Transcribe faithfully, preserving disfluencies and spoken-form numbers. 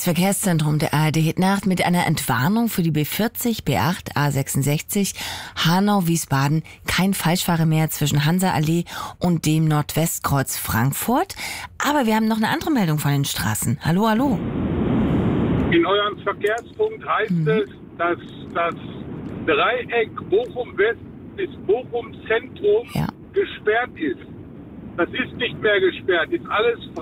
Das Verkehrszentrum der A R D geht nach mit einer Entwarnung für die B vierzig, B acht, A sechsundsechzig, Hanau-Wiesbaden. Kein Falschfahrer mehr zwischen Hansa-Allee und dem Nordwestkreuz Frankfurt. Aber wir haben noch eine andere Meldung von den Straßen. Hallo, hallo. In eurem Verkehrspunkt heißt mhm. es, dass das Dreieck Bochum-West bis Bochum-Zentrum ja. gesperrt ist. Das ist nicht mehr gesperrt, ist alles frei.